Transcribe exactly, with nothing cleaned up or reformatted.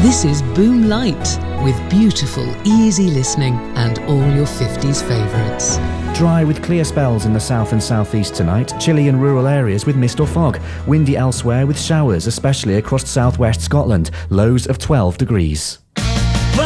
This is Boom Light, with beautiful, easy listening and all your fifties favourites. Dry with clear spells in the south and southeast tonight. Chilly in rural areas with mist or fog. Windy elsewhere with showers, especially across southwest Scotland. Lows of twelve degrees.